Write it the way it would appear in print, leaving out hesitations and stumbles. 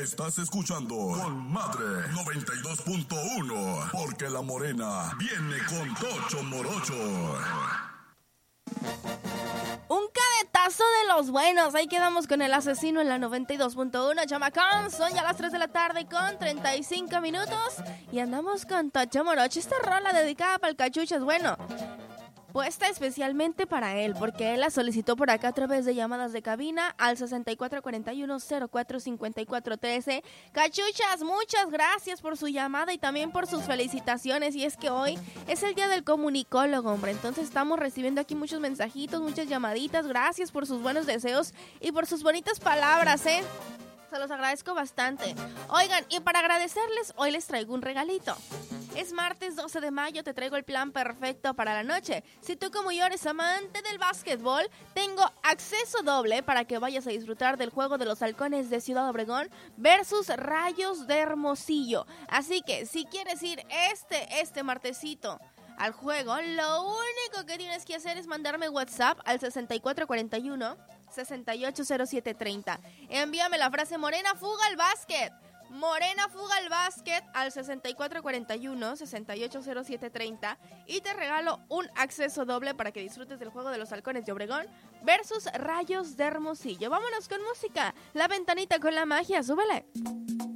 Estás escuchando Con Madre 92.1, porque la morena viene con Tocho Morocho. Un cadetazo de los buenos. Ahí quedamos con el asesino en la 92.1. Chamacón, son ya las 3 de la tarde con 35 minutos. Y andamos con Tocho Morocho. Esta rola dedicada para el Cachuchas. Bueno, puesta especialmente para él, porque él la solicitó por acá a través de llamadas de cabina al 6441-045413. Cachuchas, muchas gracias por su llamada y también por sus felicitaciones. Y es que hoy es el día del comunicólogo, hombre. Entonces estamos recibiendo aquí muchos mensajitos, muchas llamaditas. Gracias por sus buenos deseos y por sus bonitas palabras, Se los agradezco bastante. Oigan, y para agradecerles, hoy les traigo un regalito. Es martes 12 de mayo, te traigo el plan perfecto para la noche. Si tú como yo eres amante del básquetbol, tengo acceso doble para que vayas a disfrutar del juego de los Halcones de Ciudad Obregón versus Rayos de Hermosillo. Así que si quieres ir este martesito al juego, lo único que tienes que hacer es mandarme WhatsApp al 6441-680730. Envíame la frase Morena Fuga al Básquet. Morena Fuga al Básquet al 6441-680730 y te regalo un acceso doble para que disfrutes del juego de los Halcones de Obregón versus Rayos de Hermosillo. Vámonos con música. La ventanita con la magia, súbele.